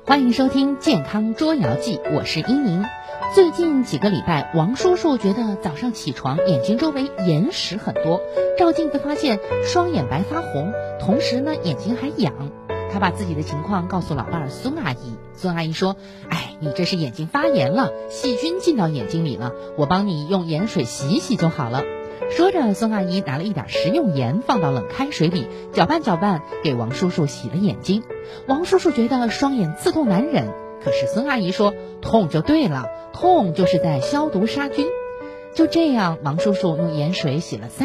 欢迎收听健康捉摇记，我是依宁。最近几个礼拜，王叔叔觉得早上起床眼睛周围眼屎很多，照镜子发现双眼白发红，同时呢眼睛还痒。他把自己的情况告诉老伴儿孙阿姨，孙阿姨说：你这是眼睛发炎了，细菌进到眼睛里了，我帮你用盐水洗一洗就好了。说着，孙阿姨拿了一点食用盐放到冷开水里，搅拌搅拌，给王叔叔洗了眼睛。王叔叔觉得双眼刺痛难忍，可是孙阿姨说痛就对了，痛就是在消毒杀菌。就这样，王叔叔用盐水洗了